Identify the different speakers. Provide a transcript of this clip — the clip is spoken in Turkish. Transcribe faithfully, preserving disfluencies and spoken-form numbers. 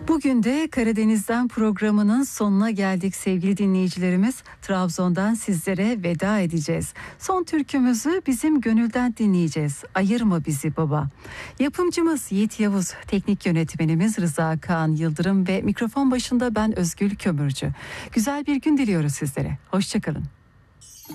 Speaker 1: Bugün de Karadeniz'den programının sonuna geldik sevgili dinleyicilerimiz. Trabzon'dan sizlere veda edeceğiz. Son türkümüzü Bizim Gönülden dinleyeceğiz. Ayırma Bizi Baba. Yapımcımız Yiğit Yavuz, teknik yönetmenimiz Rıza Kaan Yıldırım ve mikrofon başında ben Özgül Kömürcü. Güzel bir gün diliyoruz sizlere. Hoşçakalın.